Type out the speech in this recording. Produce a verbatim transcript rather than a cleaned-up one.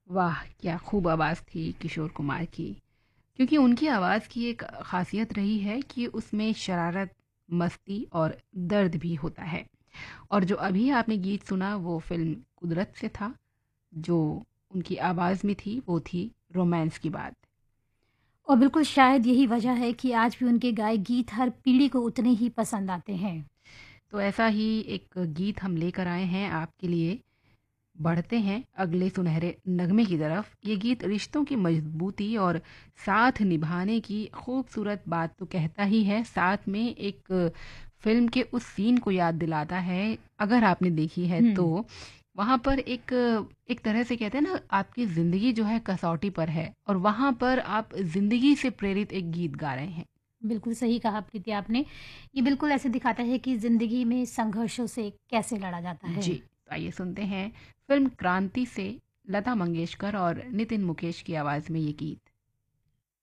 वाह! क्या खूब आवाज़ थी किशोर कुमार की। क्योंकि उनकी आवाज़ की एक ख़ासियत रही है कि उसमें शरारत, मस्ती और दर्द भी होता है। और जो अभी आपने गीत सुना वो फ़िल्म कुदरत से था, जो उनकी आवाज़ में थी वो थी रोमांस की बात। और बिल्कुल शायद यही वजह है कि आज भी उनके गाए गीत हर पीढ़ी को उतने ही पसंद आते हैं। तो ऐसा ही एक गीत हम लेकर आए हैं आपके लिए। बढ़ते हैं अगले सुनहरे नगमे की तरफ। ये गीत रिश्तों की मजबूती और साथ निभाने की खूबसूरत बात तो कहता ही है, साथ में एक फ़िल्म के उस सीन को याद दिलाता है, अगर आपने देखी है हुँ। तो। वहाँ पर एक एक तरह से कहते हैं ना, आपकी ज़िंदगी जो है कसौटी पर है और वहाँ पर आप ज़िंदगी से प्रेरित एक गीत गा रहे हैं। बिल्कुल सही कहा प्रीति आपने। ये बिल्कुल ऐसे दिखाता है कि ज़िंदगी में संघर्षों से कैसे लड़ा जाता है। जी, तो आइए सुनते हैं फ़िल्म क्रांति से लता मंगेशकर और नितिन मुकेश की आवाज़ में ये गीत।